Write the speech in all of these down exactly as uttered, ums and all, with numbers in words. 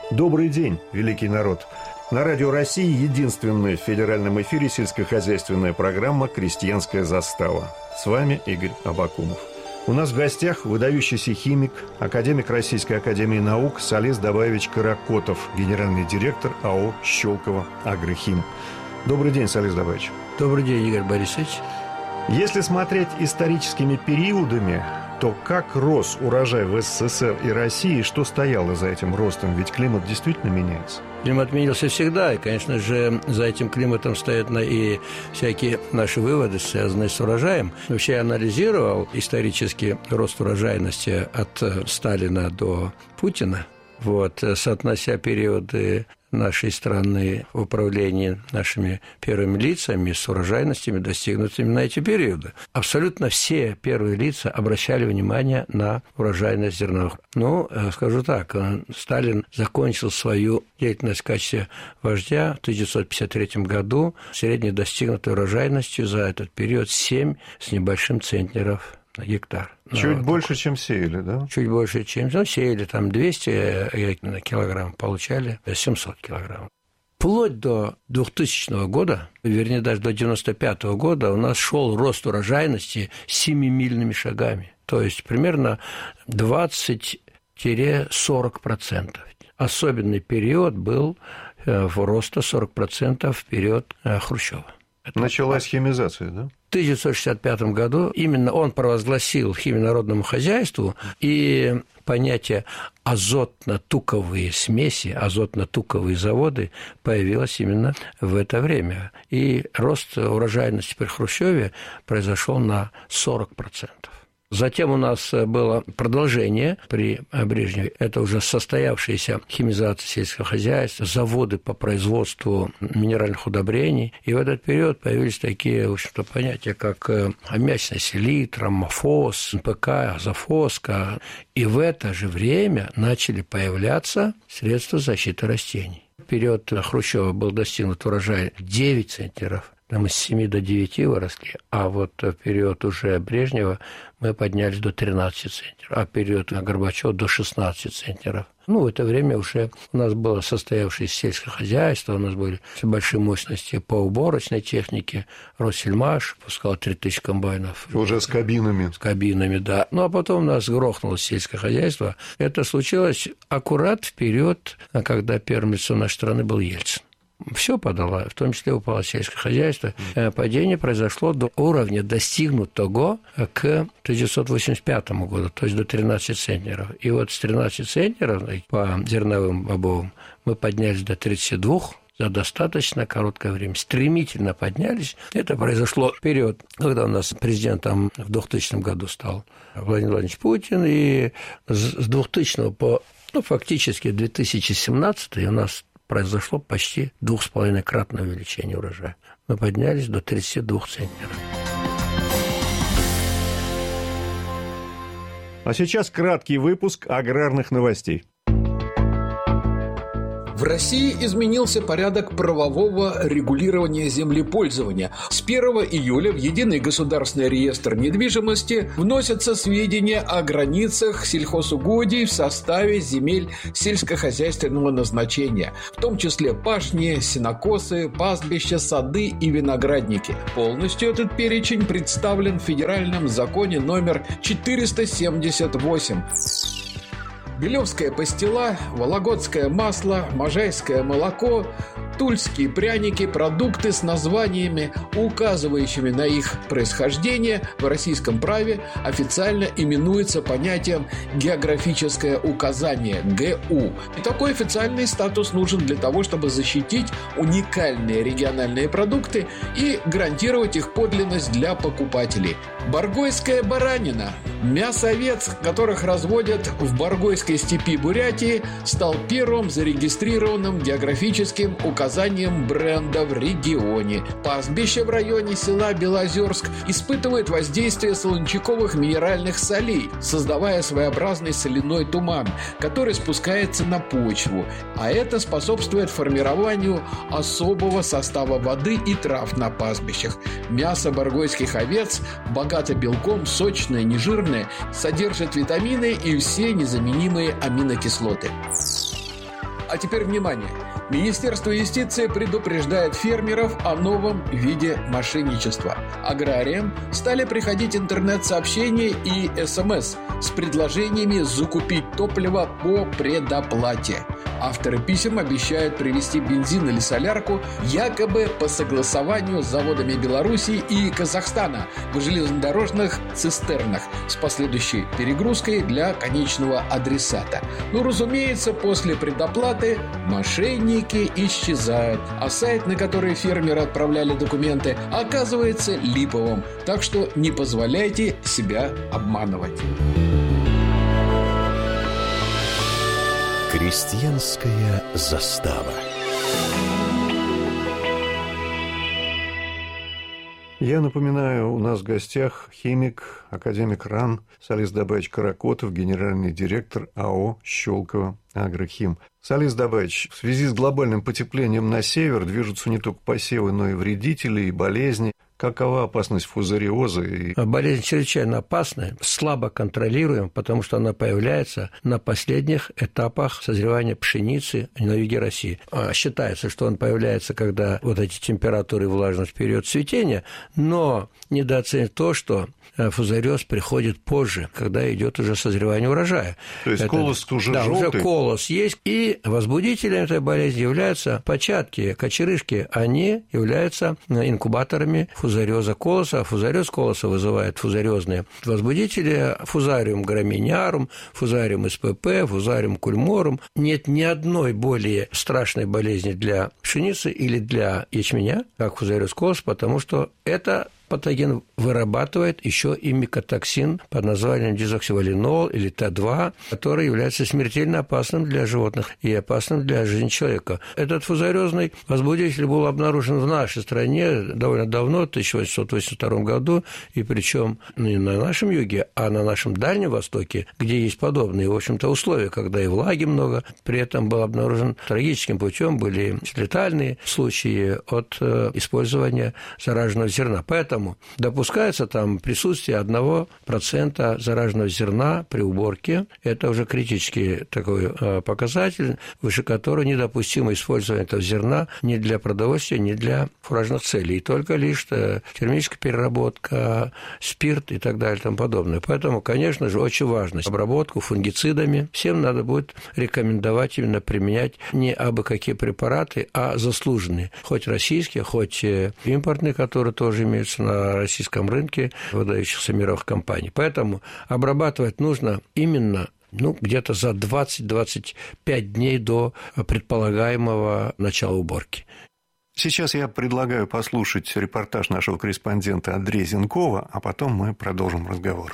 Добрый день, великий народ! На Радио России единственная в федеральном эфире сельскохозяйственная программа «Крестьянская застава». С вами Игорь Абакумов. У нас в гостях выдающийся химик, академик Российской академии наук Салис Даваевич Каракотов, генеральный директор АО «Щелково Агрохим». Добрый день, Салис Даваевич. Добрый день, Игорь Борисович. Если смотреть историческими периодами, то как рос урожай в СССР и России, что стояло за этим ростом? Ведь климат действительно меняется. Климат менялся всегда, и, конечно же, за этим климатом стоят и всякие наши выводы, связанные с урожаем. Вообще я анализировал исторически рост урожайности от Сталина до Путина, вот, соотнося периоды нашей страны в управлении нашими первыми лицами с урожайностями, достигнутыми на эти периоды. Абсолютно все первые лица обращали внимание на урожайность зерновых. Ну, скажу так, Сталин закончил свою деятельность в качестве вождя в тысяча девятьсот пятьдесят третьем году средней достигнутой урожайностью за этот период семь с небольшим центнеров на гектар. Чуть ну, больше, так, чем сеяли, да? Чуть больше, чем... Ну, сеяли там двести килограмм, получали семьсот килограмм. Вплоть до двухтысячного года, вернее, даже до девяносто пятого года у нас шел рост урожайности семимильными шагами. То есть примерно двадцать-сорок процентов. Особенный период был в роста сорок процентов в период Хрущева. Это Началась химизация, да? В тысяча девятьсот шестьдесят пятом году именно он провозгласил химию народному хозяйству, и понятие азотно-туковые смеси, азотно-туковые заводы появилось именно в это время. И рост урожайности при Хрущеве произошел на сорок процентов. Затем у нас было продолжение при Брежневе. Это уже состоявшаяся химизация сельского хозяйства, заводы по производству минеральных удобрений. И в этот период появились такие, в общем-то, понятия, как аммиачная селитра, аммофос, эн пэ ка, азофоска. И в это же время начали появляться средства защиты растений. В период Хрущева был достигнут урожай девять центнеров. Там из семи до девяти выросли, а вот в период уже Брежнева мы поднялись до тринадцати центнеров, а в период Горбачева до шестнадцати центнеров. Ну, в это время уже у нас было состоявшееся сельское хозяйство, у нас были большие мощности по уборочной технике, Россельмаш пускал три тысячи комбайнов. Уже с кабинами. С кабинами, да. Ну, а потом у нас грохнулось сельское хозяйство. Это случилось аккурат в период, когда первым лицом нашей страны был Ельцин. Все подало, в том числе упало сельское хозяйство. Падение произошло до уровня, достигнутого к тысяча девятьсот восемьдесят пятому году, то есть до тринадцати центнеров. И вот с тринадцати центнеров по зерновым бобовым мы поднялись до тридцати двух за достаточно короткое время. Стремительно поднялись. Это произошло в период, когда у нас президентом в двухтысячном году стал Владимир Владимирович Путин, и с двухтысячного по, ну, фактически две тысячи семнадцатый у нас произошло почти двух с половиной кратное увеличение урожая. Мы поднялись до тридцати двух центнеров. А сейчас краткий выпуск аграрных новостей. В России изменился порядок правового регулирования землепользования. С первого июля в Единый государственный реестр недвижимости вносятся сведения о границах сельхозугодий в составе земель сельскохозяйственного назначения, в том числе пашни, сенокосы, пастбища, сады и виноградники. Полностью этот перечень представлен в федеральном законе номер четыреста семьдесят восемь. Белевская пастила, вологодское масло, можайское молоко, тульские пряники, продукты с названиями, указывающими на их происхождение, в российском праве официально именуется понятием «географическое указание» – гэ у. И такой официальный статус нужен для того, чтобы защитить уникальные региональные продукты и гарантировать их подлинность для покупателей. Баргойская баранина – мясо овец, которых разводят в Баргойской степи Бурятии, стал первым зарегистрированным географическим указанием бренда в регионе. Пастбище в районе села Белозерск испытывает воздействие солончаковых минеральных солей, создавая своеобразный соляной туман, который спускается на почву, а это способствует формированию особого состава воды и трав на пастбищах. Мясо баргойских овец богато белком, сочное, нежирное, содержит витамины и все незаменимые аминокислоты. А теперь внимание! Министерство юстиции предупреждает фермеров о новом виде мошенничества. Аграриям стали приходить интернет-сообщения и СМС с предложениями закупить топливо по предоплате. Авторы писем обещают привезти бензин или солярку якобы по согласованию с заводами Беларуси и Казахстана в железнодорожных цистернах с последующей перегрузкой для конечного адресата. Но, разумеется, после предоплаты мошенники исчезают, а сайт, на который фермеры отправляли документы, оказывается липовым. Так что не позволяйте себя обманывать. Крестьянская застава. Я напоминаю, у нас в гостях химик, академик РАН Салис Дабаевич Каракотов, генеральный директор АО «Щелково Агрохим». Салис Дабаевич, в связи с глобальным потеплением на север движутся не только посевы, но и вредители, и болезни. Какова опасность фузариоза? И... Болезнь чрезвычайно опасная, слабо контролируем, потому что она появляется на последних этапах созревания пшеницы на юге России. Считается, что он появляется, когда вот эти температуры и влажность в период цветения, но недооценить то, что фузариоз приходит позже, когда идет уже созревание урожая. То есть Это... колос уже да, желтый? уже колос есть. И возбудителем этой болезни являются початки, кочерышки. Они являются инкубаторами фузариоза колоса. Фузариоз колоса вызывает фузариозные возбудители: фузариум граминиарум, фузариум СПП, фузариум кульморум. Нет ни одной более страшной болезни для пшеницы или для ячменя, как фузариоз колоса, потому что это патоген вырабатывает еще и микотоксин под названием дезоксивалинол или Т два, который является смертельно опасным для животных и опасным для жизни человека. Этот фузариозный возбудитель был обнаружен в нашей стране довольно давно, в тысяча восемьсот восемьдесят втором году, и причем не на нашем юге, а на нашем Дальнем Востоке, где есть подобные, в общем-то, условия, когда и влаги много. При этом был обнаружен трагическим путем, были летальные случаи от использования зараженного зерна. Поэтому допускается там присутствие одного процента зараженного зерна при уборке. Это уже критический такой показатель, выше которого недопустимо использование этого зерна ни для продовольствия, ни для фуражных целей. И только лишь термическая переработка, спирт и так далее и тому подобное. Поэтому, конечно же, очень важно обработку фунгицидами. Всем надо будет рекомендовать именно применять не абы какие препараты, а заслуженные. Хоть российские, хоть импортные, которые тоже имеются на российском рынке выдающихся мировых компаний. Поэтому обрабатывать нужно именно ну, где-то за двадцать-двадцать пять дней до предполагаемого начала уборки. Сейчас я предлагаю послушать репортаж нашего корреспондента Андрея Зенкова, а потом мы продолжим разговор.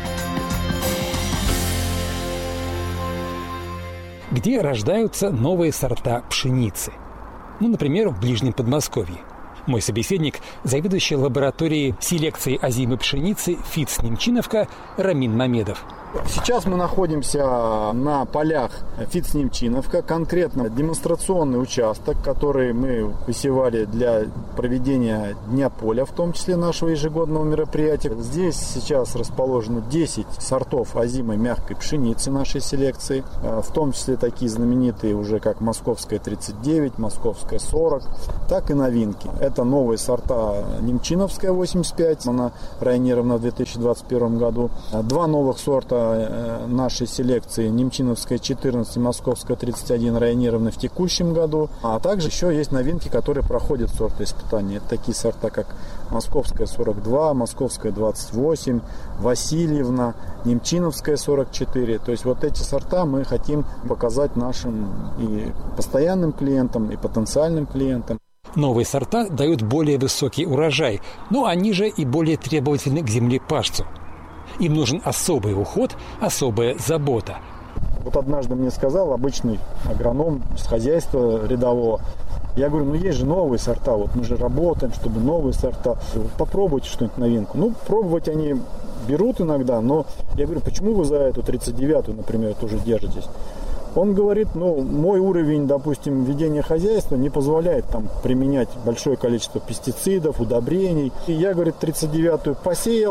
Где рождаются новые сорта пшеницы? Ну, например, в Ближнем Подмосковье. Мой собеседник – заведующий лабораторией селекции озимой пшеницы ФИЦ Немчиновка Рамин Мамедов. Сейчас мы находимся на полях ФИЦ Немчиновка, конкретно демонстрационный участок, который мы высевали для проведения Дня поля, в том числе нашего ежегодного мероприятия. Здесь сейчас расположено десять сортов озимой мягкой пшеницы нашей селекции, в том числе такие знаменитые уже, как Московская тридцать девять, Московская сорок, так и новинки. Это новые сорта Немчиновская восемьдесят пять, она районирована в две тысячи двадцать первом году, два новых сорта нашей селекции Немчиновская четырнадцать и Московская тридцать один районированы в текущем году. А также еще есть новинки, которые проходят сортоиспытания. Это такие сорта, как Московская сорок два, Московская двадцать восемь, Васильевна, Немчиновская сорок четыре. То есть вот эти сорта мы хотим показать нашим и постоянным клиентам, и потенциальным клиентам. Новые сорта дают более высокий урожай, но они же и более требовательны к землепашцу. Им нужен особый уход, особая забота. Вот однажды мне сказал обычный агроном с хозяйства рядового, я говорю, ну есть же новые сорта, вот мы же работаем, чтобы новые сорта. Попробуйте что-нибудь новинку. Ну, пробовать они берут иногда, но я говорю, почему вы за эту тридцать девятую, например, тоже держитесь? Он говорит, ну, мой уровень, допустим, ведения хозяйства не позволяет там применять большое количество пестицидов, удобрений. И я, говорит, тридцать девятую посеял,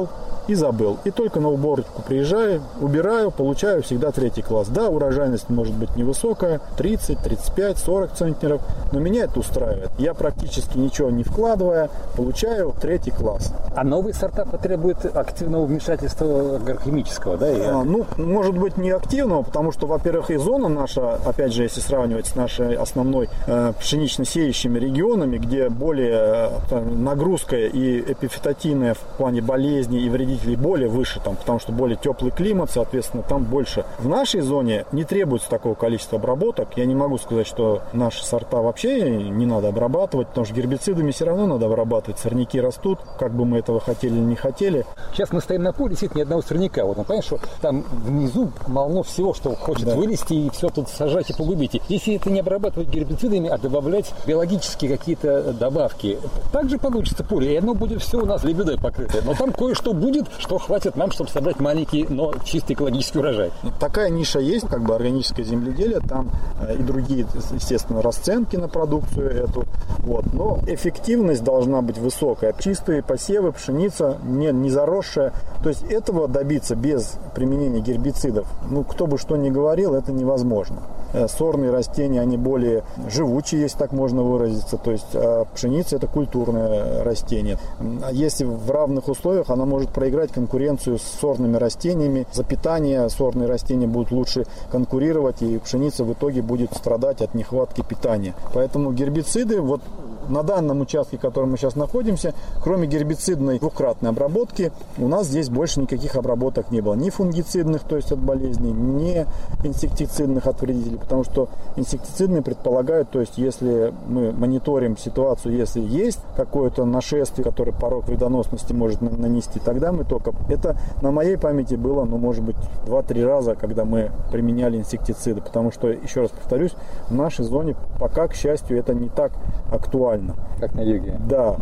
и забыл. И только на уборку приезжаю, убираю, получаю всегда третий класс. Да, урожайность может быть невысокая, тридцать, тридцать пять, сорок центнеров, но меня это устраивает. Я практически ничего не вкладывая, получаю третий класс. А новые сорта потребуют активного вмешательства агрохимического, да? И... А, ну, может быть, не активного, потому что, во-первых, и зона наша, опять же, если сравнивать с нашей основной э, пшенично-сеющими регионами, где более э, нагрузка и эпифитотийная в плане болезней и вредителей более выше, там, потому что более теплый климат, соответственно, там больше. В нашей зоне не требуется такого количества обработок. Я не могу сказать, что наши сорта вообще не надо обрабатывать, потому что гербицидами все равно надо обрабатывать. Сорняки растут, как бы мы этого хотели или не хотели. Сейчас мы стоим на поле, сидит ни одного сорняка. Вот, ну, понимаешь, что там внизу полно всего, что хочет да. вылезти и все тут сажать и погубить. Если это не обрабатывать гербицидами, а добавлять биологические какие-то добавки, так же получится поле, и оно будет все у нас лебедой покрытое. Но там кое-что будет, что хватит нам, чтобы собрать маленький, но чистый экологический урожай. Такая ниша есть, как бы органическое земледелие, там и другие, естественно, расценки на продукцию эту. Вот. Но эффективность должна быть высокая. Чистые посевы, пшеница, не, не заросшая. То есть этого добиться без применения гербицидов, ну, кто бы что ни говорил, это невозможно. Сорные растения, они более живучие, если так можно выразиться. То есть пшеница – это культурное растение. Если в равных условиях, она может проиграть конкуренцию с сорными растениями. За питание сорные растения будут лучше конкурировать, и пшеница в итоге будет страдать от нехватки питания. Поэтому гербициды, вот на данном участке, в котором мы сейчас находимся, кроме гербицидной двукратной обработки, у нас здесь больше никаких обработок не было. Ни фунгицидных, то есть от болезней, ни инсектицидных от вредителей, потому что инсектицидные предполагают, то есть если мы мониторим ситуацию, если есть какое-то нашествие, которое порог вредоносности может нанести, тогда мы только... Это на моей памяти было, ну, может быть, два-три раза, когда мы применяли инсектициды, потому что, еще раз повторюсь, в нашей зоне пока, к счастью, это не так актуально. Как на юге. Да.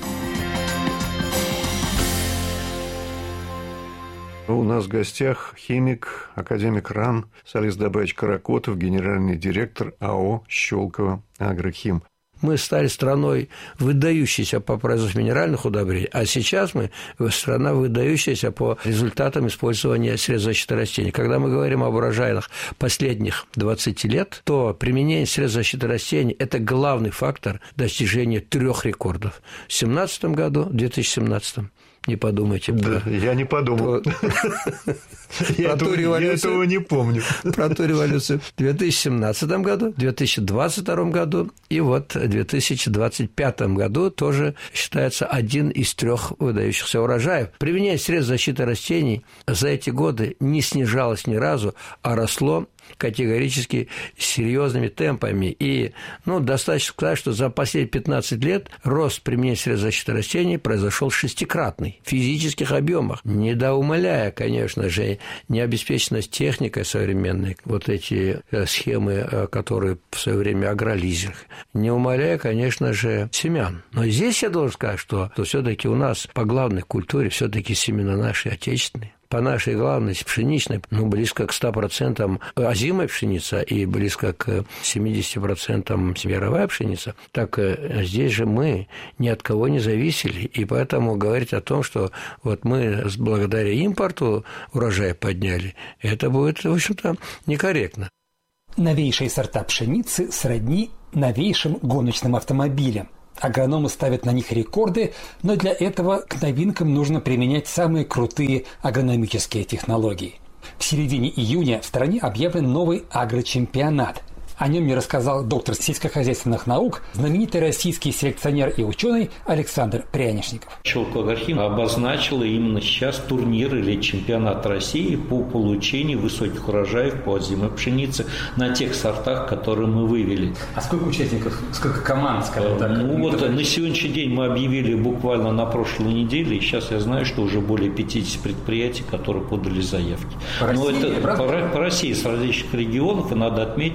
У нас в гостях химик, академик РАН Салис Дабаевич Каракотов, генеральный директор АО «Щелково Агрохим». Мы стали страной, выдающейся по производству минеральных удобрений, а сейчас мы страна, выдающаяся по результатам использования средств защиты растений. Когда мы говорим об урожаях последних двадцати лет, то применение средств защиты растений – это главный фактор достижения трех рекордов. В две тысячи семнадцатом году, в две тысячи семнадцатом. Не подумайте. Да, про... я не подумал. Я этого не помню. Про ту революцию в две тысячи семнадцатом году, в две тысячи двадцать втором году и вот в две тысячи двадцать пятом году тоже считается один из трех выдающихся урожаев. Применение средств защиты растений за эти годы не снижалось ни разу, а росло категорически серьезными темпами. И, ну, достаточно сказать, что за последние пятнадцать лет рост применения средств защиты растений произошел шестикратный в физических объемах, недоумаляя, конечно же, необеспеченность техникой современной, вот эти схемы, которые в свое время агролизинг, не умаляя, конечно же, семян. Но здесь я должен сказать, что, что все-таки у нас по главной культуре все-таки семена наши отечественные. По нашей главной пшеничной, ну, близко к ста процентам озимая пшеница и близко к семидесяти процентам яровая пшеница, так здесь же мы ни от кого не зависели, и поэтому говорить о том, что вот мы благодаря импорту урожай подняли, это будет, в общем-то, некорректно. Новейшие сорта пшеницы сродни новейшим гоночным автомобилям. Агрономы ставят на них рекорды, но для этого к новинкам нужно применять самые крутые агрономические технологии. В середине июня в стране объявлен новый агрочемпионат. О нем мне рассказал доктор сельскохозяйственных наук, знаменитый российский селекционер и ученый Александр Прянишников. Щелково Агрохим обозначила именно сейчас турнир или чемпионат России по получению высоких урожаев по озимой пшенице на тех сортах, которые мы вывели. А сколько участников, сколько команд, скажем так? Ну вот на сегодняшний день мы объявили буквально на прошлой неделе, и сейчас я знаю, что уже более пятидесяти предприятий, которые подали заявки. По России, Но это правда? по, по России с различных регионов, и надо отметить, что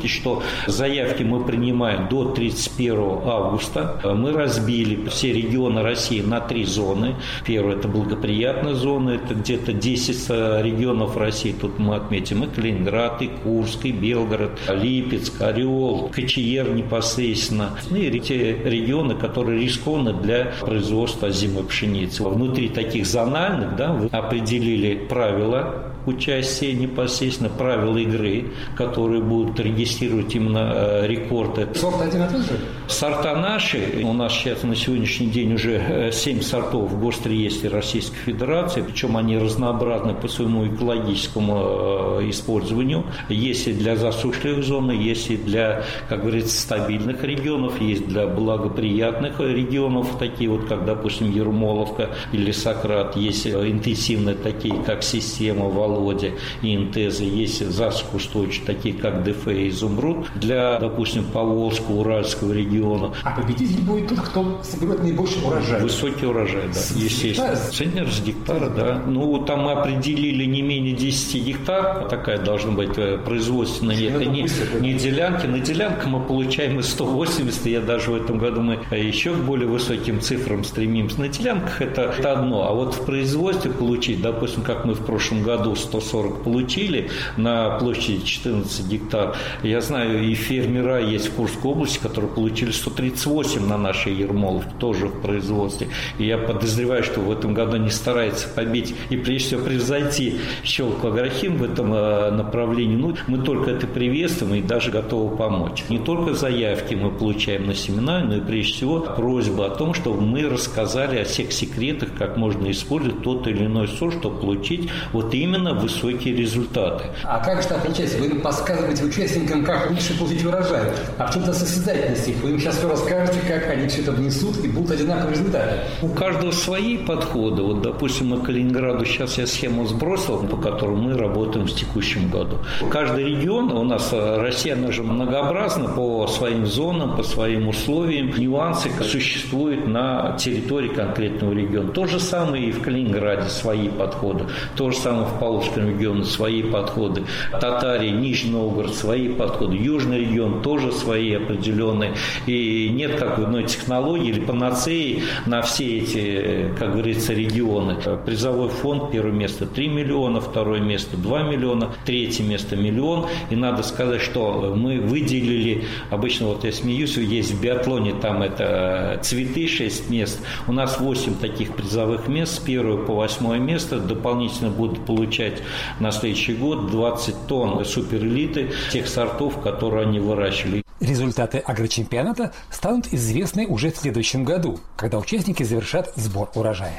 заявки мы принимаем до тридцать первого августа. Мы разбили все регионы России на три зоны. Первая – это благоприятная зона, это где-то десять регионов России. Тут мы отметим и Калининград, и Курск, и Белгород, Липецк, Орел, Кочеяр непосредственно. И те регионы, которые рискованны для производства озимой пшеницы. Внутри таких зональных, да, вы определили правила участия непосредственно, правила игры, которые будут регистрировать именно рекорды. Сорт один и тот же? Сорта наши. У нас сейчас на сегодняшний день уже семь сортов в Госреестре Российской Федерации, причем они разнообразны по своему экологическому использованию. Есть и для засушливых зон, есть и для, как говорится, стабильных регионов, есть для благоприятных регионов, такие вот, как, допустим, Ермоловка или Сократ, есть интенсивные, такие как Система, Володя и Интеза, есть засухоустойчивые, такие как ДФ и Изумруд, для, допустим, Поволжского, Уральского региона. А победитель будет тот, кто соберет наибольший урожай? Высокий урожай, да, с естественно. Гектара? Центнер с гектара, да. Ну, там мы определили не менее десять гектар, такая должна быть производственная, это не, не делянки. На делянку мы получаем и сто восемьдесят, я даже в этом году мы еще к более высоким цифрам стремимся. На делянках это, это одно, а вот в производстве получить, допустим, как мы в прошлом году сто сорок получили на площади четырнадцать гектар, я знаю, и фермера есть в Курской области, которые получили сто тридцать восемь на нашей Ермоловке, тоже в производстве. И я подозреваю, что в этом году они стараются побить и прежде всего превзойти Щелково Агрохим в этом направлении. Ну, мы только это приветствуем и даже готовы помочь. Не только заявки мы получаем на семена, но и прежде всего просьба о том, чтобы мы рассказали о всех секретах, как можно использовать тот или иной сорт, чтобы получить вот именно высокие результаты. А как же так получается? Вы подсказываете участникам, как лучше получить урожай. А в чем-то состязательности. Вы им сейчас все расскажете, как они все это внесут, и будут одинаковые результаты. У каждого свои подходы. Вот, допустим, на Калининграду сейчас я схему сбросил, по которой мы работаем в текущем году. Каждый регион, у нас Россия, она же многообразна по своим зонам, по своим условиям. Нюансы существуют на территории конкретного региона. То же самое и в Калининграде свои подходы. То же самое в Поволжском регионе свои подходы. Татария, Нижний Новгород свои подходы. Южный регион тоже свои определенные. И нет как одной технологии или панацеи на все эти, как говорится, регионы. Призовой фонд, первое место три миллиона, второе место два миллиона, третье место миллион. И надо сказать, что мы выделили, обычно вот я смеюсь, есть в биатлоне там это цветы, шесть мест. У нас восемь таких призовых мест, с первого по восьмое место. Дополнительно будут получать на следующий год двадцать тонн суперэлиты тех сортов, которые они выращивали. Результаты агрочемпионата станут известны уже в следующем году, когда участники завершат сбор урожая.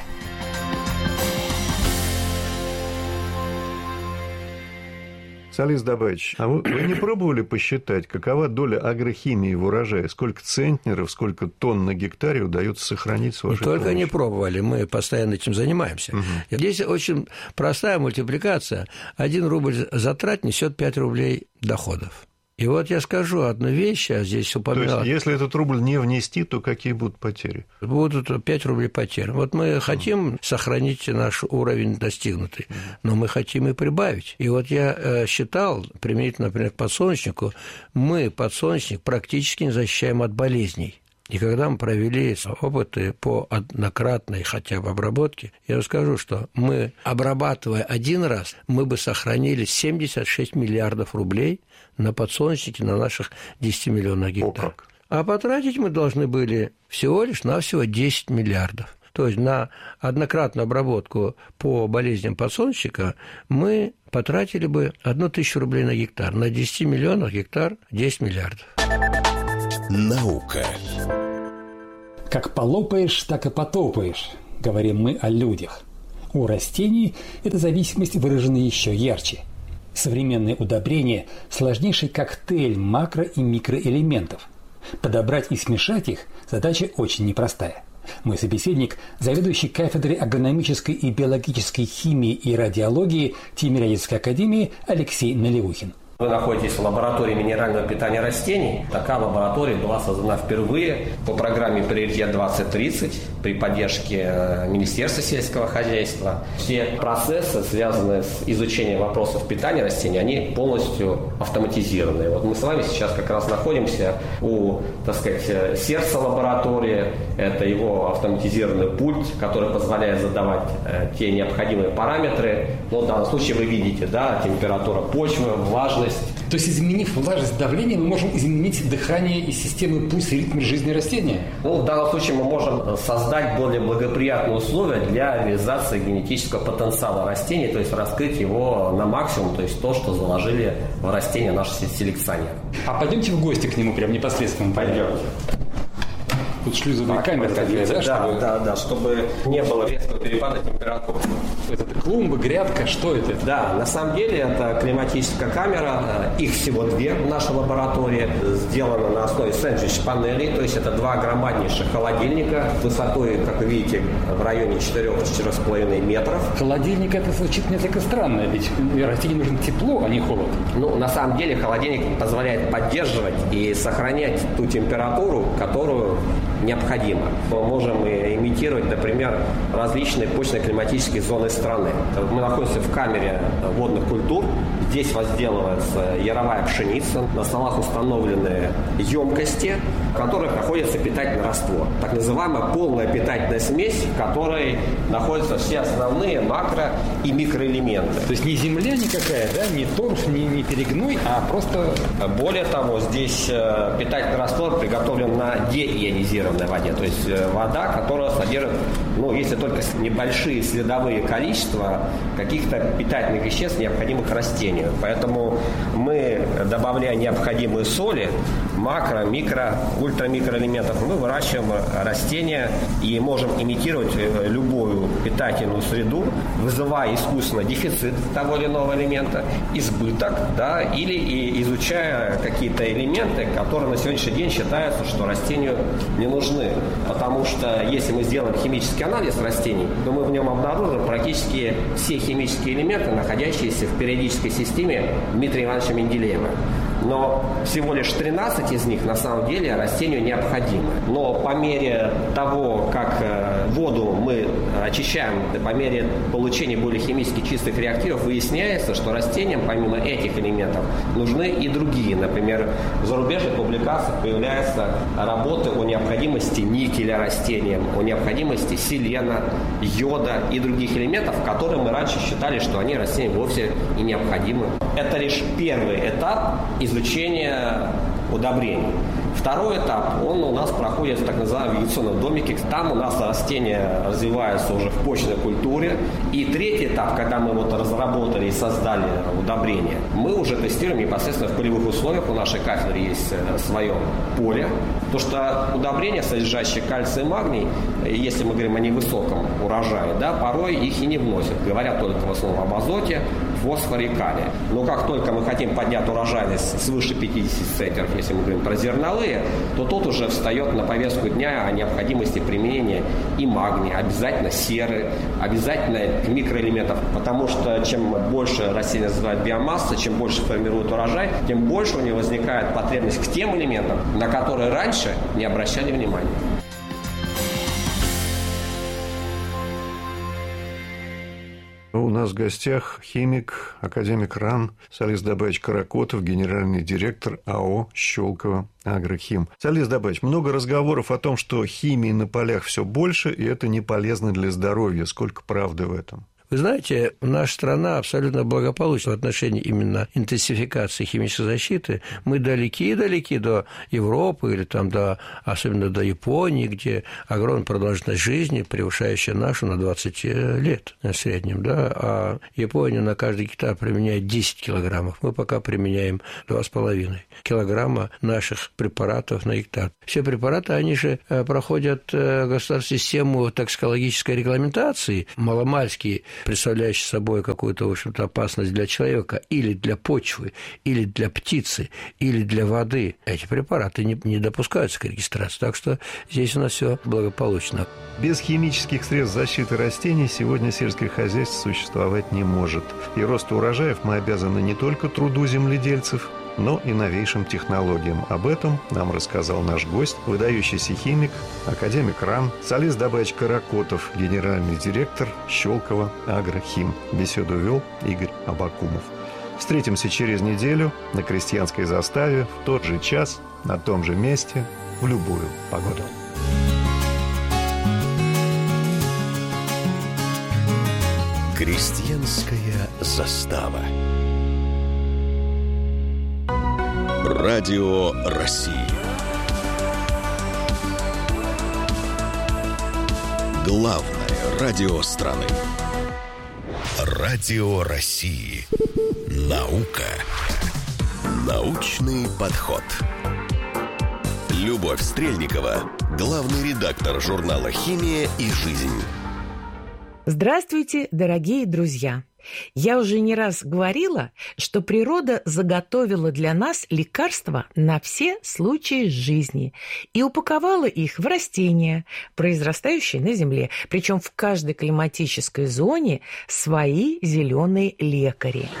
Салис Добаевич, а вы, вы не пробовали посчитать, какова доля агрохимии в урожае? Сколько центнеров, сколько тонн на гектаре удается сохранить с вашей Только помощью? не пробовали, мы постоянно этим занимаемся. Угу. Здесь очень простая мультипликация. Один рубль затрат несет пять рублей доходов. И вот я скажу одну вещь, а здесь упоминал... То есть, если этот рубль не внести, то какие будут потери? Будут пять рублей потерь. Вот мы хотим сохранить наш уровень достигнутый, но мы хотим и прибавить. И вот я считал, применительно, например, к подсолнечнику, мы подсолнечник практически не защищаем от болезней. И когда мы провели опыты по однократной хотя бы обработке, я расскажу, что мы, обрабатывая один раз, мы бы сохранили семьдесят шесть миллиардов рублей на подсолнечнике на наших десяти миллионах гектаров. А потратить мы должны были всего лишь навсего десять миллиардов. То есть на однократную обработку по болезням подсолнечника мы потратили бы одну тысячу рублей на гектар. На десяти миллионах гектар десять миллиардов. Наука. Как полопаешь, так и потопаешь, говорим мы о людях. У растений эта зависимость выражена еще ярче. Современные удобрения – сложнейший коктейль макро- и микроэлементов. Подобрать и смешать их – задача очень непростая. Мой собеседник – заведующий кафедрой агрономической и биологической химии и радиологии Тимирязевской академии Алексей Наливухин. Вы находитесь в лаборатории минерального питания растений. Такая лаборатория была создана впервые по программе «Приоритет двадцать тридцать» при поддержке Министерства сельского хозяйства. Все процессы, связанные с изучением вопросов питания растений, они полностью автоматизированы. Вот мы с вами сейчас как раз находимся у, так сказать, сердца лаборатории. Это его автоматизированный пульт, который позволяет задавать э, те необходимые параметры. Но в данном случае вы видите, да, температура почвы, влажность. То есть, изменив влажность давления, мы можем изменить дыхание и системы пульса и ритм жизни растения? Ну, в данном случае мы можем создать более благоприятные условия для реализации генетического потенциала растений, то есть раскрыть его на максимум, то есть то, что заложили в растения наши селекционеры. А пойдемте в гости к нему прям непосредственно. Пойдемте. Тут шлюзовые камеры такие, да? Да, чтобы... да, да, чтобы не было резкого перепада температуры. Это клумба, грядка, что это? Да, на самом деле это климатическая камера. Их всего две в нашей лаборатории. Сделана на основе сэндвич-панелей, то есть это два громаднейших холодильника высотой, как вы видите, в районе четыре-четыре с половиной метров. Холодильник, это звучит несколько странно, ведь растению нужно тепло, а не холод. Ну, на самом деле холодильник позволяет поддерживать и сохранять ту температуру, которую необходимо. Мы можем имитировать, например, различные почвенно-климатические зоны страны. Мы находимся в камере водных культур. Здесь возделывается яровая пшеница. На столах установлены емкости, в которых находится питательный раствор. Так называемая полная питательная смесь, в которой находятся все основные макро- и микроэлементы. То есть не земля никакая, да, не торф, не, не перегной, а просто... Более того, здесь питательный раствор приготовлен на деионизированной воде. То есть вода, которая содержит, ну, если только небольшие следовые количества каких-то питательных веществ, необходимых растению. Поэтому мы, добавляя необходимые соли, макро, микро, ультрамикроэлементов, мы выращиваем растения и можем имитировать любую питательную среду, вызывая искусственно дефицит того или иного элемента, избыток, да, или и изучая какие-то элементы, которые на сегодняшний день считаются, что растению не нужны. Потому что если мы сделаем химический анализ растений, то мы в нем обнаружим практически все химические элементы, находящиеся в периодической системе Дмитрия Ивановича Менделеева. Но всего лишь тринадцать из них на самом деле растению необходимы. Но по мере того, как воду мы очищаем, по мере получения более химически чистых реактивов, выясняется, что растениям помимо этих элементов нужны и другие. Например, в зарубежных публикациях появляются работы о необходимости никеля растениям, о необходимости селена, йода и других элементов, которые мы раньше считали, что они растениям вовсе и необходимы. Это лишь первый этап изучения удобрений. Второй этап, он у нас проходит в так называемом вегетационном домике. Там у нас растения развиваются уже в почной культуре. И третий этап, когда мы вот разработали и создали удобрения, мы уже тестируем непосредственно в полевых условиях. У нашей кафедры есть свое поле. Потому что удобрения, содержащие кальций и магний, если мы говорим о невысоком урожае, да, порой их и не вносят. Говорят только в основном об азоте, фосфоре и калии. Но как только мы хотим поднять урожайность свыше пятьдесят центнеров, если мы говорим про зерновые, то тут уже встает на повестку дня о необходимости применения и магния, обязательно серы, обязательно микроэлементов, потому что чем больше растение развивает биомасса, чем больше формирует урожай, тем больше у него возникает потребность к тем элементам, на которые раньше не обращали внимания. У нас в гостях химик, академик РАН Салис Дабаевич Каракотов, генеральный директор АО «Щелково Агрохим». Салис Дабаевич, много разговоров о том, что химии на полях все больше, и это не полезно для здоровья. Сколько правды в этом? Вы знаете, наша страна абсолютно благополучна в отношении именно интенсификации химической защиты. Мы далеки-далеки до Европы или там до, особенно до Японии, где огромная продолжительность жизни, превышающая нашу на двадцать лет в среднем. Да? А Япония на каждый гектар применяет десять килограммов. Мы пока применяем два с половиной килограмма наших препаратов на гектар. Все препараты, они же проходят государственную систему токсикологической регламентации, маломальские представляющий собой какую-то, в общем-то, опасность для человека или для почвы, или для птицы, или для воды, эти препараты не, не допускаются к регистрации. Так что здесь у нас все благополучно. Без химических средств защиты растений сегодня сельское хозяйство существовать не может. И росту урожаев мы обязаны не только труду земледельцев, но и новейшим технологиям. Об этом нам рассказал наш гость, выдающийся химик, академик РАН, солист-добавщик Каракотов, генеральный директор Щелково Агрохим. Беседу вел Игорь Абакумов. Встретимся через неделю на Крестьянской заставе в тот же час, на том же месте, в любую погоду. Крестьянская застава. Радио России. Главное радио страны. Радио России. Наука. Научный подход. Любовь Стрельникова, главный редактор журнала «Химия и жизнь». Здравствуйте, дорогие друзья! Я уже не раз говорила, что природа заготовила для нас лекарства на все случаи жизни и упаковала их в растения, произрастающие на земле. Причем в каждой климатической зоне свои зеленые лекари.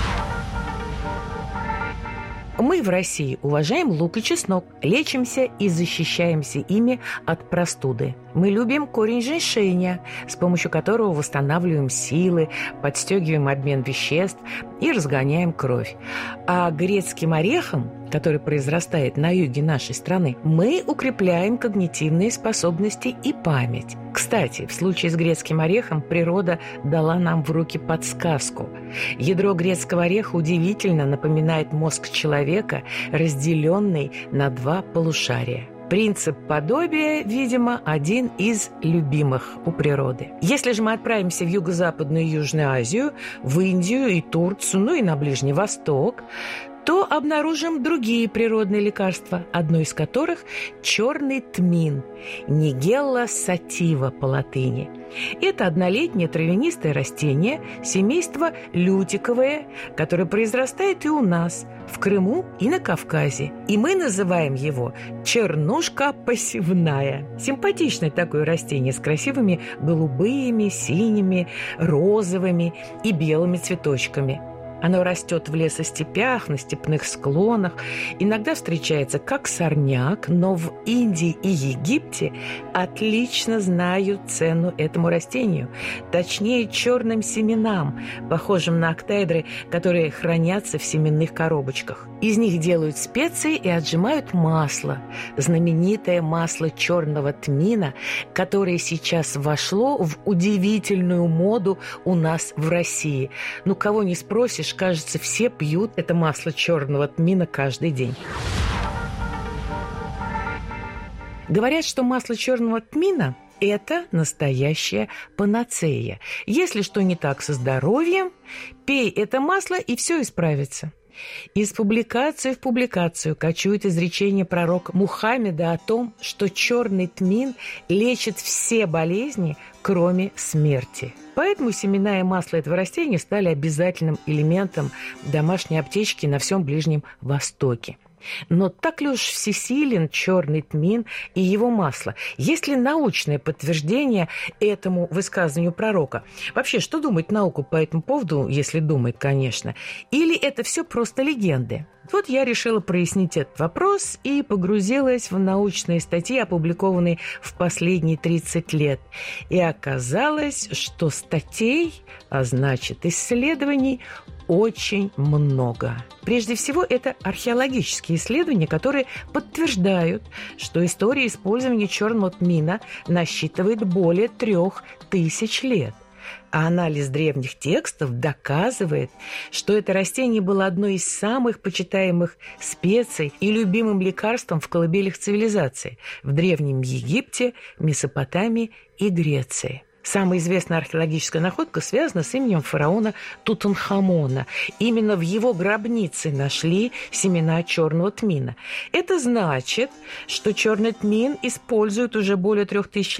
Мы в России уважаем лук и чеснок, лечимся и защищаемся ими от простуды. Мы любим корень женьшеня, с помощью которого восстанавливаем силы, подстегиваем обмен веществ и разгоняем кровь. А грецким орехом, который произрастает на юге нашей страны, мы укрепляем когнитивные способности и память. Кстати, в случае с грецким орехом природа дала нам в руки подсказку. Ядро грецкого ореха удивительно напоминает мозг человека, разделенный на два полушария. Принцип подобия, видимо, один из любимых у природы. Если же мы отправимся в Юго-Западную и Южную Азию, в Индию и Турцию, ну и на Ближний Восток, то обнаружим другие природные лекарства, одно из которых – черный тмин, нигелла сатива по латыни. Это однолетнее травянистое растение семейства лютиковое, которое произрастает и у нас, в Крыму и на Кавказе. И мы называем его чернушка посевная. Симпатичное такое растение с красивыми голубыми, синими, розовыми и белыми цветочками. Оно растет в лесостепях, на степных склонах, иногда встречается как сорняк, но в Индии и Египте отлично знают цену этому растению, точнее черным семенам, похожим на октаэдры, которые хранятся в семенных коробочках. Из них делают специи и отжимают масло, знаменитое масло черного тмина, которое сейчас вошло в удивительную моду у нас в России. Ну, кого не спросишь, кажется, все пьют это масло черного тмина каждый день. Говорят, что масло черного тмина – это настоящая панацея. Если что не так со здоровьем, пей это масло, и все исправится. Из публикации в публикацию кочует изречение пророка Мухаммеда о том, что черный тмин лечит все болезни, кроме смерти. Поэтому семена и масло этого растения стали обязательным элементом домашней аптечки на всем Ближнем Востоке. Но так ли уж всесилен черный тмин и его масло? Есть ли научное подтверждение этому высказыванию пророка? Вообще, что думает наука по этому поводу, если думает, конечно? Или это все просто легенды? Вот я решила прояснить этот вопрос и погрузилась в научные статьи, опубликованные в последние тридцать лет. И оказалось, что статей, а значит исследований, очень много. Прежде всего, это археологические исследования, которые подтверждают, что история использования черного тмина насчитывает более трех тысяч лет. А анализ древних текстов доказывает, что это растение было одной из самых почитаемых специй и любимым лекарством в колыбелях цивилизации в Древнем Египте, Месопотамии и Греции. Самая известная археологическая находка связана с именем фараона Тутанхамона. Именно в его гробнице нашли семена черного тмина. Это значит, что черный тмин используют уже более трех тысяч лет.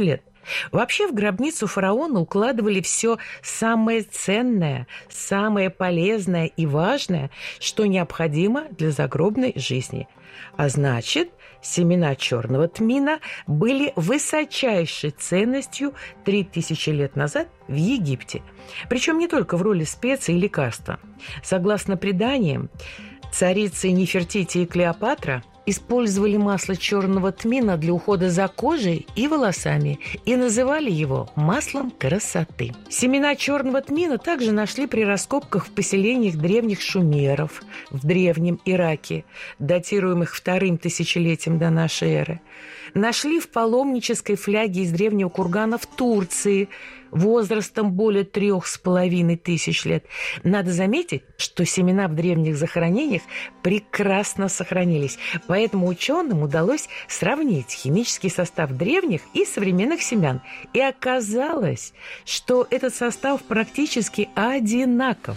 Вообще в гробницу фараона укладывали все самое ценное, самое полезное и важное, что необходимо для загробной жизни. А значит, семена черного тмина были высочайшей ценностью три тысячи лет назад в Египте. Причем не только в роли специи и лекарства. Согласно преданиям, царицы Нефертити и Клеопатра использовали масло черного тмина для ухода за кожей и волосами и называли его маслом красоты. Семена черного тмина также нашли при раскопках в поселениях древних шумеров в древнем Ираке, датируемых вторым тысячелетием до нашей эры. Нашли в паломнической фляге из древнего кургана в Турции возрастом более трех с половиной тысяч лет. Надо заметить, что семена в древних захоронениях прекрасно сохранились, поэтому ученым удалось сравнить химический состав древних и современных семян. И оказалось, что этот состав практически одинаков.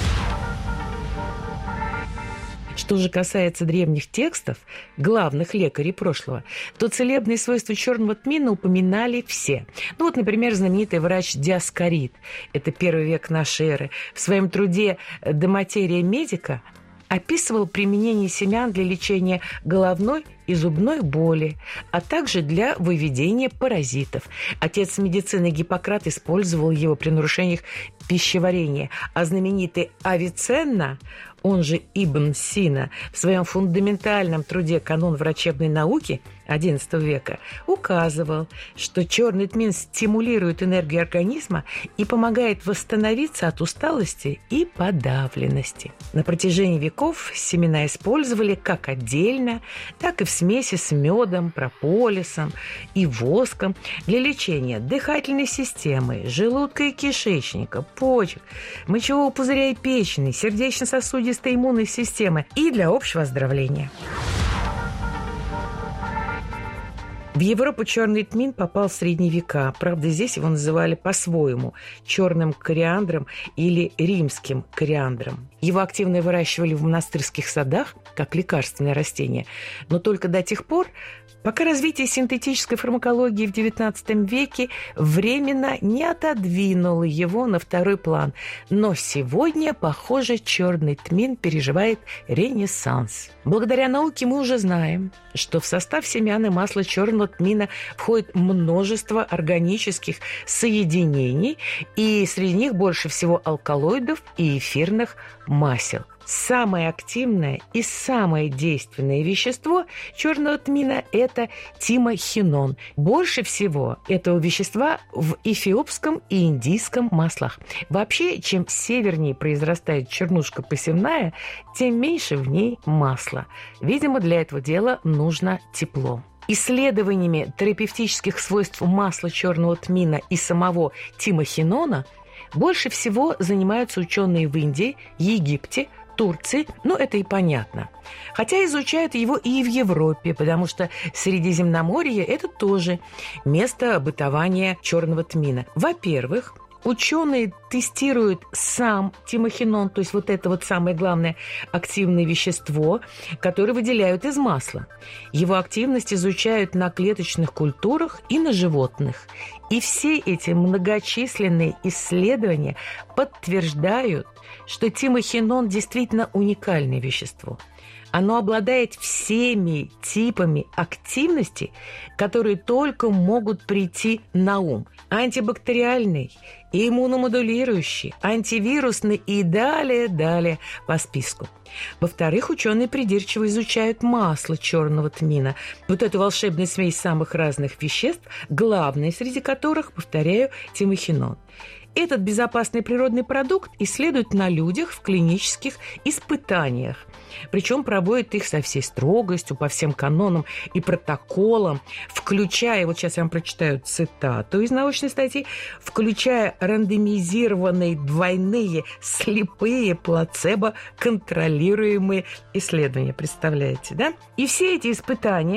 Что же касается древних текстов, главных лекарей прошлого, то целебные свойства черного тмина упоминали все. Ну вот, например, знаменитый врач Диоскорид, это первый век нашей эры, в своем труде «De materia medica» описывал применение семян для лечения головной и зубной боли, а также для выведения паразитов. Отец медицины Гиппократ использовал его при нарушениях пищеварения, а знаменитый Авиценна, он же Ибн Сина, в своем фундаментальном труде «Канон врачебной науки» одиннадцатого века указывал, что черный тмин стимулирует энергию организма и помогает восстановиться от усталости и подавленности. На протяжении веков семена использовали как отдельно, так и в смеси с медом, прополисом и воском для лечения дыхательной системы, желудка и кишечника, почек, мочевого пузыря и печени, сердечно-сосудистой иммунной системы и для общего оздоровления. В Европу черный тмин попал в средние века. Правда, здесь его называли по-своему – черным кориандром или римским кориандром. Его активно выращивали в монастырских садах, как лекарственное растение, но только до тех пор, пока развитие синтетической фармакологии в девятнадцатом веке временно не отодвинуло его на второй план. Но сегодня, похоже, черный тмин переживает ренессанс. Благодаря науке мы уже знаем, что в состав семян и масла черного тмина входит множество органических соединений, и среди них больше всего алкалоидов и эфирных масел. Самое активное и самое действенное вещество черного тмина – это тимохинон. Больше всего этого вещества в эфиопском и индийском маслах. Вообще, чем севернее произрастает чернушка посевная, тем меньше в ней масла. Видимо, для этого дела нужно тепло. Исследованиями терапевтических свойств масла черного тмина и самого тимохинона больше всего занимаются ученые в Индии, Египте, Турции, ну, это и понятно. Хотя изучают его и в Европе, потому что Средиземноморье – это тоже место бытования черного тмина. Во-первых, ученые тестируют сам тимохинон, то есть вот это вот самое главное активное вещество, которое выделяют из масла. Его активность изучают на клеточных культурах и на животных. И все эти многочисленные исследования подтверждают, что тимохинон действительно уникальное вещество. Оно обладает всеми типами активности, которые только могут прийти на ум. Антибактериальный, иммуномодулирующий, антивирусный и далее, далее по списку. Во-вторых, ученые придирчиво изучают масло черного тмина. Вот эту волшебную смесь самых разных веществ, главное среди которых, повторяю, тимохинон. Этот безопасный природный продукт исследуют на людях в клинических испытаниях. Причем проводят их со всей строгостью, по всем канонам и протоколам, включая, вот сейчас я вам прочитаю цитату из научной статьи, включая рандомизированные двойные слепые плацебо-контролируемые исследования. Представляете, да? И все эти испытания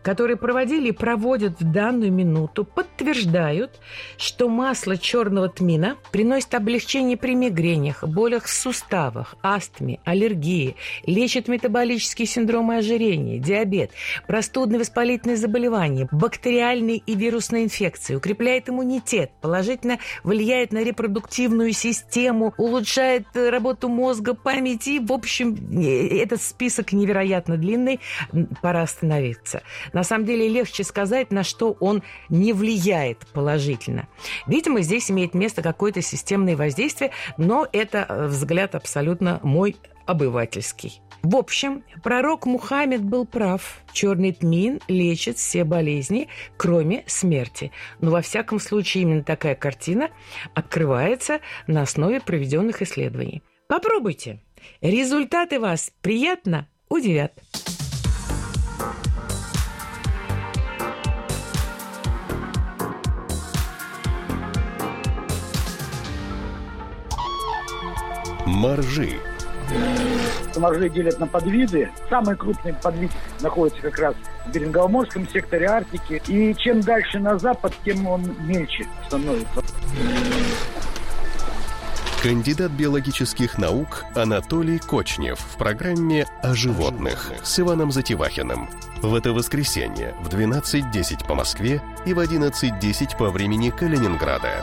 которые проводили и проводят в данную минуту, подтверждают, что масло черного тмина приносит облегчение при мигренях, болях в суставах, астме, аллергии, лечит метаболические синдромы ожирения, диабет, простудные воспалительные заболевания, бактериальные и вирусные инфекции, укрепляет иммунитет, положительно влияет на репродуктивную систему, улучшает работу мозга, памяти. В общем, этот список невероятно длинный, пора остановиться. На самом деле легче сказать, на что он не влияет положительно. Видимо, здесь имеет место какое-то системное воздействие, но это взгляд абсолютно мой обывательский. В общем, пророк Мухаммед был прав. Черный тмин лечит все болезни, кроме смерти. Но во всяком случае именно такая картина открывается на основе проведенных исследований. Попробуйте. Результаты вас приятно удивят. Моржи. Моржи делят на подвиды. Самый крупный подвид находится как раз в Берингово-Морском секторе Арктики. И чем дальше на запад, тем он мельче становится. Кандидат биологических наук Анатолий Кочнев в программе «О животных» с Иваном Затевахиным. В это воскресенье в двенадцать десять по Москве и в одиннадцать десять по времени Калининграда.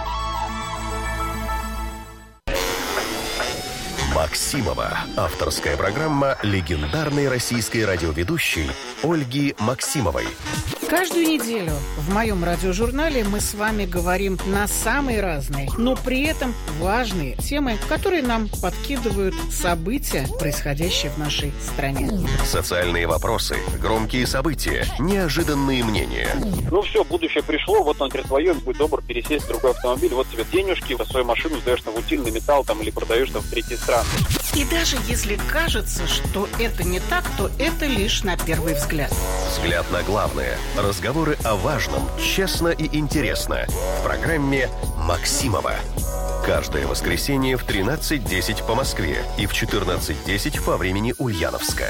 Максимова. Авторская программа легендарной российской радиоведущей Ольги Максимовой. Каждую неделю в моем радиожурнале мы с вами говорим на самые разные, но при этом важные темы, которые нам подкидывают события, происходящие в нашей стране. Социальные вопросы, громкие события, неожиданные мнения. Ну все, будущее пришло, вот он перед твоем, будь добр, пересесть в другой автомобиль, вот тебе денежки, свою машину сдаешь на утильный металл там, или продаешь там в третьи страны. И даже если кажется, что это не так, то это лишь на первый взгляд. Взгляд на главное. Разговоры о важном, честно и интересно. В программе «Максимова». Каждое воскресенье в тринадцать десять по Москве и в четырнадцать десять по времени Ульяновска.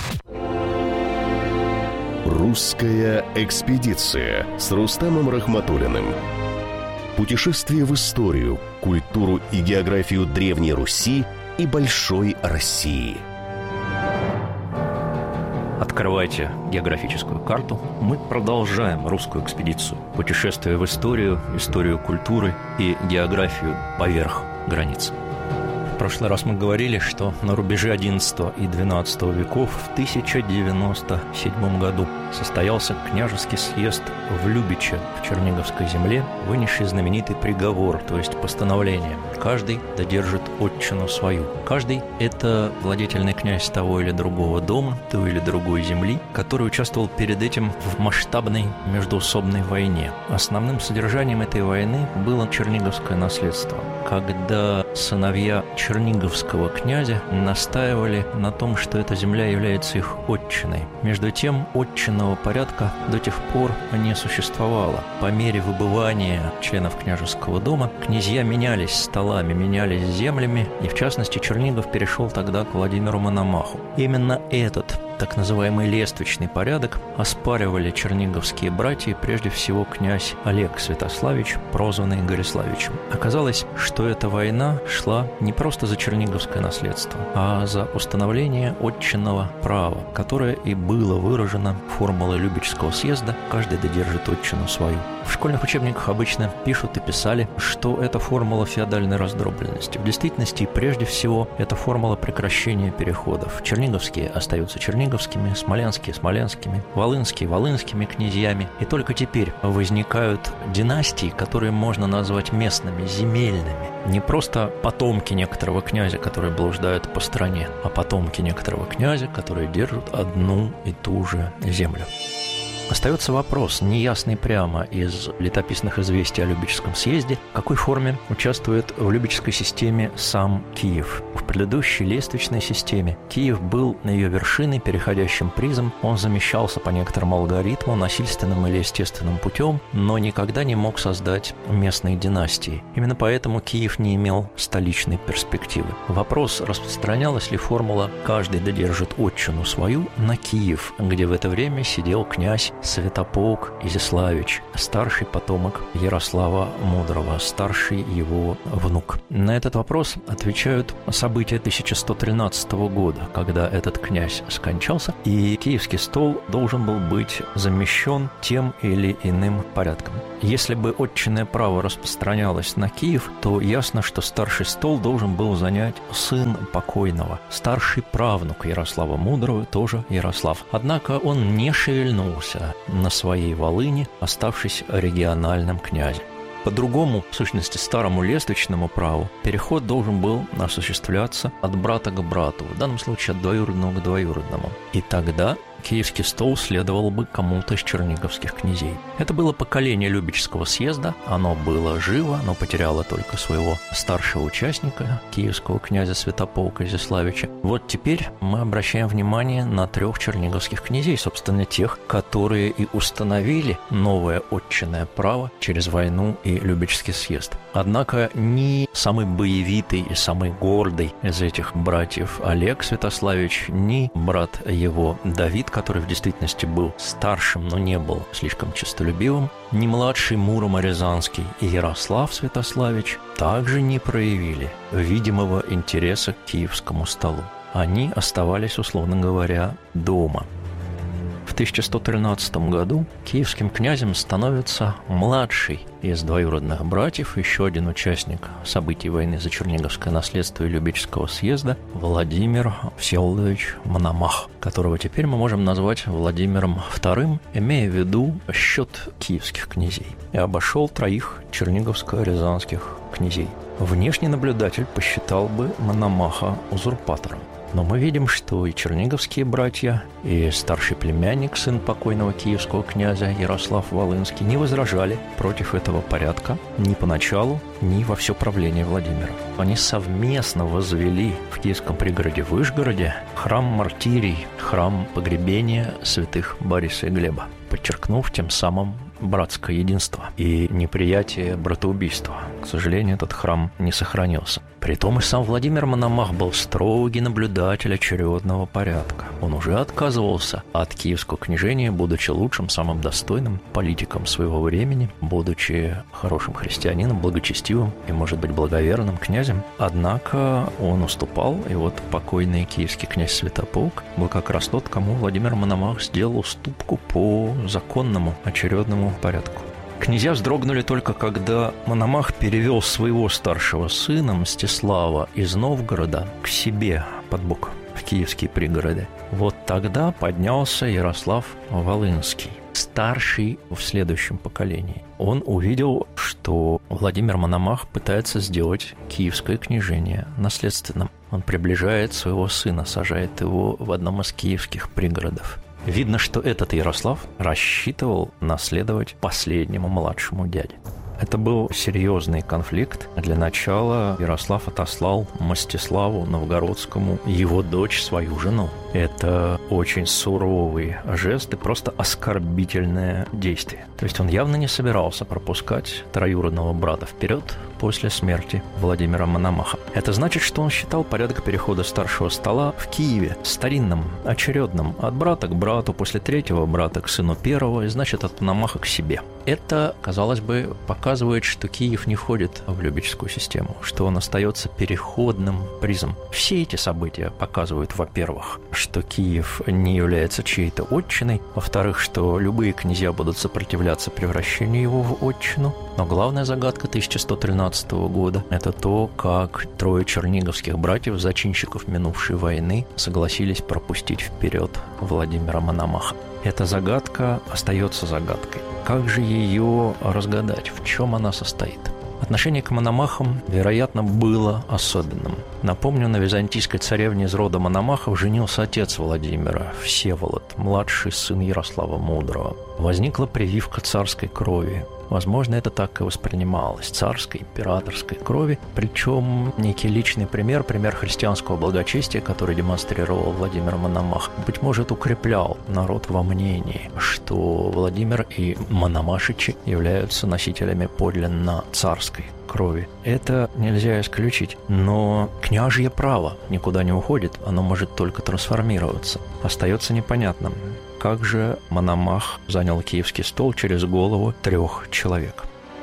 Русская экспедиция с Рустамом Рахматуллиным. Путешествие в историю, культуру и географию Древней Руси и Большой России. Открывайте географическую карту. Мы продолжаем русскую экспедицию. Путешествие в историю, историю культуры и географию поверх границ. В прошлый раз мы говорили, что на рубеже одиннадцатого и двенадцатого веков в тысяча девяносто седьмом году состоялся княжеский съезд в Любиче, в Черниговской земле, вынесший знаменитый приговор, то есть постановление. Каждый додержит отчину свою. Каждый – это владетельный князь того или другого дома, той или другой земли, который участвовал перед этим в масштабной междоусобной войне. Основным содержанием этой войны было черниговское наследство. Когда сыновья черниговского князя настаивали на том, что эта земля является их отчиной. Между тем, отчинного порядка до тех пор не существовало. По мере выбывания членов княжеского дома князья менялись столами, менялись землями, и в частности Чернигов перешел тогда к Владимиру Мономаху. Именно этот так называемый лествичный порядок оспаривали черниговские братья, прежде всего князь Олег Святославич, прозванный Гориславичем. Оказалось, что эта война шла не просто за черниговское наследство, а за установление отчинного права, которое и было выражено формулой Любечского съезда «каждый додержит отчину свою». В школьных учебниках обычно пишут и писали, что это формула феодальной раздробленности. В действительности, прежде всего, это формула прекращения переходов. Черниговские остаются черниговскими, смоленские – смоленскими, волынские – волынскими князьями. И только теперь возникают династии, которые можно назвать местными, земельными. Не просто потомки некоторого князя, которые блуждают по стране, а потомки некоторого князя, которые держат одну и ту же землю. Остается вопрос, неясный прямо из летописных известий о Любечском съезде, в какой форме участвует в Любечской системе сам Киев. В предыдущей лестничной системе Киев был на ее вершиной, переходящим призом. Он замещался по некоторому алгоритму, насильственным или естественным путем, но никогда не мог создать местные династии. Именно поэтому Киев не имел столичной перспективы. Вопрос, распространялась ли формула «каждый додержит отчину свою» на Киев, где в это время сидел князь Святополк Изяславич, старший потомок Ярослава Мудрого, старший его внук. На этот вопрос отвечают события тысяча сто тринадцатого года, когда этот князь скончался, и киевский стол должен был быть замещен тем или иным порядком. Если бы отчинное право распространялось на Киев, то ясно, что старший стол должен был занять сын покойного, старший правнук Ярослава Мудрого, тоже Ярослав. Однако он не шевельнулся на своей волыне, оставшись региональным князем. По другому, в сущности, старому лестничному праву, переход должен был осуществляться от брата к брату, в данном случае от двоюродного к двоюродному. И тогда киевский стол следовал бы кому-то из черниговских князей. Это было поколение Любечского съезда, оно было живо, но потеряло только своего старшего участника, киевского князя Святополка Изяславича. Вот теперь мы обращаем внимание на трех черниговских князей, собственно, тех, которые и установили новое отчинное право через войну и Любечский съезд. Однако ни самый боевитый и самый гордый из этих братьев Олег Святославич, ни брат его Давид, который в действительности был старшим, но не был слишком честолюбивым, ни младший Мурома Рязанский и Ярослав Святославич также не проявили видимого интереса к киевскому столу. Они оставались, условно говоря, дома. В тысяча сто тринадцатом году киевским князем становится младший из двоюродных братьев, еще один участник событий войны за Черниговское наследство и Любечского съезда, Владимир Всеволодович Мономах, которого теперь мы можем назвать Владимиром вторым, имея в виду счет киевских князей, и обошел троих черниговско-рязанских князей. Внешний наблюдатель посчитал бы Мономаха узурпатором. Но мы видим, что и черниговские братья, и старший племянник, сын покойного киевского князя Ярослав Волынский, не возражали против этого порядка ни поначалу, ни во все правление Владимира. Они совместно возвели в киевском пригороде Вышгороде храм Мартирий, храм погребения святых Бориса и Глеба, подчеркнув тем самым братское единство и неприятие братоубийства. К сожалению, этот храм не сохранился. Притом и сам Владимир Мономах был строгий наблюдатель очередного порядка. Он уже отказывался от киевского княжения, будучи лучшим, самым достойным политиком своего времени, будучи хорошим христианином, благочестивым и, может быть, благоверным князем. Однако он уступал, и вот покойный киевский князь Святополк был как раз тот, кому Владимир Мономах сделал уступку по законному очередному порядку. Князья вздрогнули только когда Мономах перевел своего старшего сына Мстислава из Новгорода к себе под бок в киевские пригороды. Вот тогда поднялся Ярослав Волынский, старший в следующем поколении. Он увидел, что Владимир Мономах пытается сделать киевское княжение наследственным. Он приближает своего сына, сажает его в одном из киевских пригородов. Видно, что этот Ярослав рассчитывал наследовать последнему младшему дяде. Это был серьезный конфликт. Для начала Ярослав отослал Мстиславу Новгородскому его дочь, свою жену. Это очень суровый жест и просто оскорбительное действие. То есть он явно не собирался пропускать троюродного брата вперед после смерти Владимира Мономаха. Это значит, что он считал порядок перехода старшего стола в Киеве старинным, очередным, от брата к брату, после третьего брата к сыну первого, и значит от Мономаха к себе. Это, казалось бы, показывает, что Киев не входит в Любечскую систему, что он остается переходным призом. Все эти события показывают, во-первых, что Киев не является чьей-то отчиной, во-вторых, что любые князья будут сопротивляться превращению его в отчину. Но главная загадка тысяча сто тринадцатого года – это то, как трое черниговских братьев, зачинщиков минувшей войны, согласились пропустить вперед Владимира Мономаха. Эта загадка остается загадкой. Как же ее разгадать? В чем она состоит? Отношение к Мономахам, вероятно, было особенным. Напомню, на византийской царевне из рода Мономахов женился отец Владимира, Всеволод, младший сын Ярослава Мудрого. Возникла прививка царской крови. Возможно, это так и воспринималось. Царской, императорской крови. Причем некий личный пример, пример христианского благочестия, который демонстрировал Владимир Мономах, быть может, укреплял народ во мнении, что Владимир и Мономашичи являются носителями подлинно царской крови. Это нельзя исключить. Но княжье право никуда не уходит, оно может только трансформироваться. Остается непонятным, как же Мономах занял киевский стол через голову трех человек.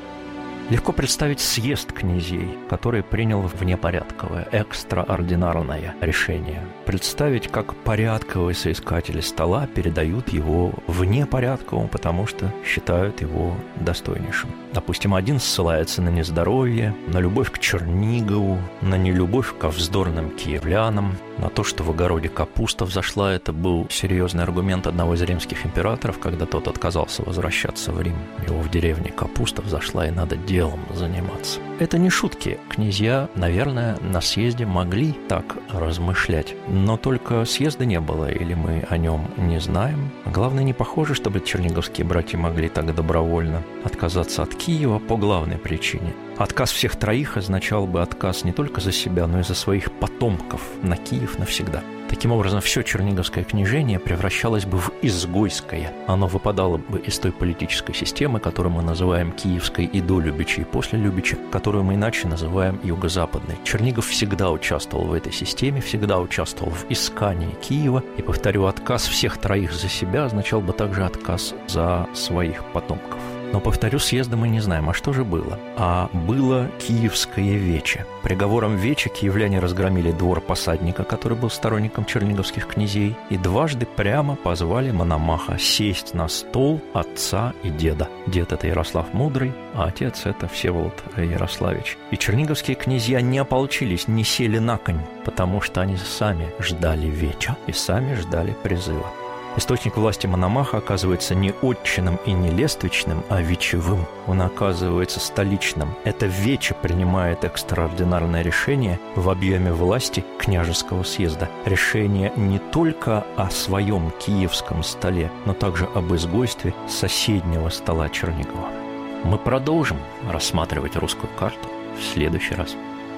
Легко представить съезд князей, который принял внепорядковое, экстраординарное решение. Представить, как порядковые соискатели стола передают его внепорядковому, потому что считают его достойнейшим. Допустим, один ссылается на нездоровье, на любовь к Чернигову, на нелюбовь ко вздорным киевлянам, на то, что в огороде капуста взошла. Это был серьезный аргумент одного из римских императоров, когда тот отказался возвращаться в Рим. Его в деревне капуста взошла, и надо делом заниматься. Это не шутки. Князья, наверное, на съезде могли так размышлять. Но только съезда не было, или мы о нем не знаем. Главное, не похоже, чтобы черниговские братья могли так добровольно отказаться от Киева по главной причине. Отказ всех троих означал бы отказ не только за себя, но и за своих потомков на Киев навсегда. Таким образом, все черниговское княжение превращалось бы в изгойское. Оно выпадало бы из той политической системы, которую мы называем Киевской и до Любича, и после Любича, которую мы иначе называем Юго-Западной. Чернигов всегда участвовал в этой системе, всегда участвовал в искании Киева. И, повторю, отказ всех троих за себя означал бы также отказ за своих потомков. Но, повторю, съезда мы не знаем, а что же было? А было Киевское вече. Приговором вече киевляне разгромили двор посадника, который был сторонником черниговских князей, и дважды прямо позвали Мономаха сесть на стол отца и деда. Дед – это Ярослав Мудрый, а отец – это Всеволод Ярославич. И черниговские князья не ополчились, не сели на конь, потому что они сами ждали веча и сами ждали призыва. Источник власти Мономаха оказывается не отчинным и не лествичным, а вечевым. Он оказывается столичным. Это вече принимает экстраординарное решение в объеме власти княжеского съезда. Решение не только о своем киевском столе, но также об изгойстве соседнего стола Чернигова. Мы продолжим рассматривать русскую карту в следующий раз.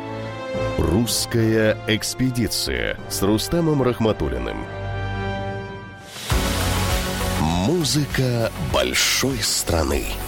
Русская экспедиция с Рустамом Рахматуллиным. Музыка большой страны.